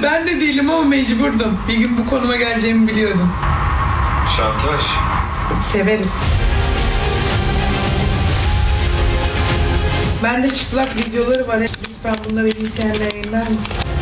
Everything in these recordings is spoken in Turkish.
Ben de değilim ama mecburdum. Bir gün bu konuma geleceğimi biliyordum. Şantaj. Severiz. Bende çıplak videoları var. Lütfen bunları internete yayınlar mısın?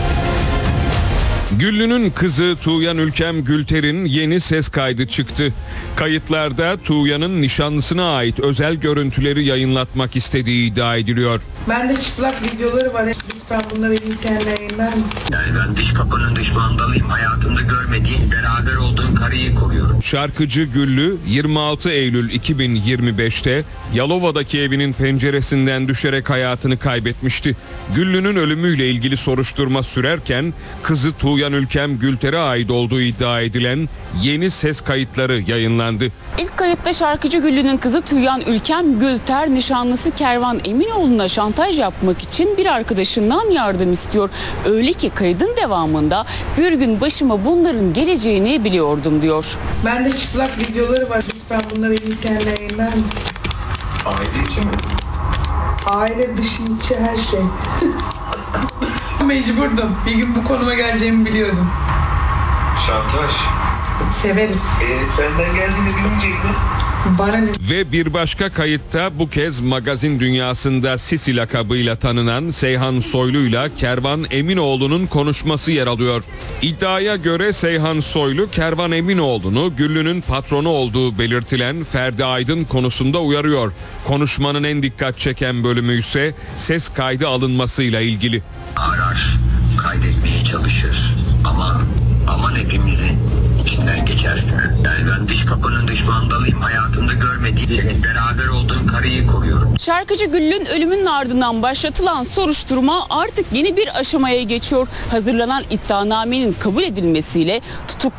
Güllü'nün kızı Tuğyan Ülkem Gülter'in yeni ses kaydı çıktı. Kayıtlarda Tuğyan'ın nişanlısına ait özel görüntüleri yayınlatmak istediği iddia ediliyor. Bende çıplak videoları var. Lütfen bunları internete yayınlar mısın? Yani ben dış kapının dış mandalıyım. Hayatımda görmediğin, beraber olduğum karıyı koruyorum. Şarkıcı Güllü 26 Eylül 2025'te Yalova'daki evinin penceresinden düşerek hayatını kaybetmişti. Güllü'nün ölümüyle ilgili soruşturma sürerken kızı Tuğyan Ülkem Gülter'e ait olduğu iddia edilen yeni ses kayıtları yayınlandı. İlk kayıtta şarkıcı Güllü'nün kızı Tuğyan Ülkem Gülter nişanlısı Kervan Eminoğlu'na şantaj yapmak için bir arkadaşından yardım istiyor. Öyle ki kaydın devamında bir gün başıma bunların geleceğini biliyordum diyor. Bende çıplak videoları var. Lütfen bunları internete yayınlar mısın? Aile içi mi? Aile dışı içi her şey. Mecburdum. Bir gün bu konuma geleceğimi biliyordum. Şantaj. Severiz. Senden geldiğini bilmeyecek mi? Bana ne? Ve bir başka kayıtta bu kez magazin dünyasında Sisi lakabıyla tanınan Seyhan Soylu'yla Kervan Eminoğlu'nun konuşması yer alıyor. İddiaya göre Seyhan Soylu, Kervan Eminoğlu'nu Güllü'nün patronu olduğu belirtilen Ferdi Aydın konusunda uyarıyor. Konuşmanın en dikkat çeken bölümü ise ses kaydı alınmasıyla ilgili. Arar, kaydetmeye çalışır. Ama aman hepimizin içinden geçersin. Yani ben dış kapının dış mandalıyım. Hayatımda görmediğin, senin beraber olduğun karıyı koruyorum. Şarkıcı Güllü'nün ölümünün ardından başlatılan soruşturma artık yeni bir aşamaya geçiyor. Hazırlanan iddianamenin kabul edilmesiyle tutuklu